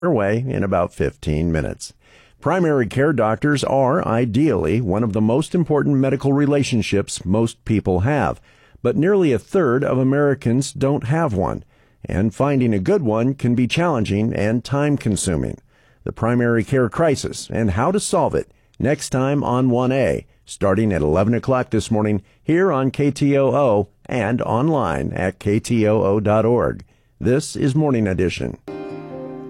way in about 15 minutes. Primary care doctors are, ideally, one of the most important medical relationships most people have, but nearly a third of Americans don't have one, and finding a good one can be challenging and time-consuming. The primary care crisis and how to solve it, next time on 1A, starting at 11 o'clock this morning here on KTOO and online at ktoo.org. This is Morning Edition.